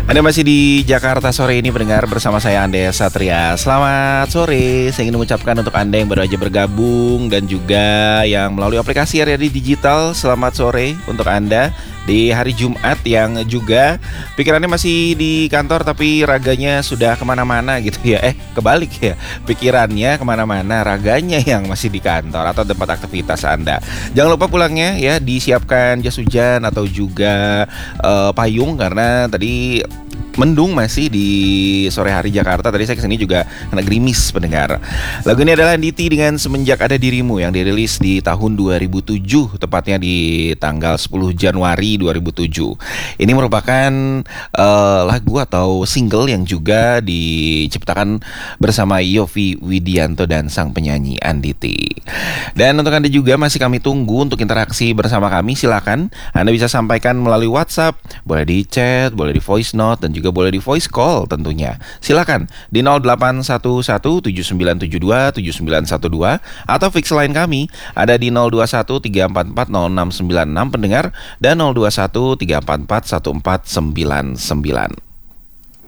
Anda masih di Jakarta sore ini pendengar bersama saya Ande Satria. Selamat sore, saya ingin mengucapkan untuk Anda yang baru aja bergabung dan juga yang melalui aplikasi RRI Digital. Selamat sore untuk Anda di hari Jumat yang juga pikirannya masih di kantor tapi raganya sudah kemana-mana gitu ya. Kebalik ya, pikirannya kemana-mana, raganya yang masih di kantor atau tempat aktivitas Anda. Jangan lupa pulangnya ya, disiapkan jas hujan atau juga payung karena tadi mendung masih di sore hari Jakarta. Tadi saya kesini juga kena gerimis pendengar. Lagu ini adalah Anditi dengan Semenjak Ada Dirimu yang dirilis di tahun 2007, tepatnya di tanggal 10 Januari 2007. Ini merupakan lagu atau single yang juga diciptakan bersama Yovie Widianto dan sang penyanyi Anditi. Dan untuk Anda juga masih kami tunggu untuk interaksi bersama kami. Silakan Anda bisa sampaikan melalui WhatsApp, boleh di chat, boleh di voice note, dan juga boleh di voice call tentunya. Silakan di 081179727912 atau fix line kami ada di 0213440696 pendengar dan 0213441499.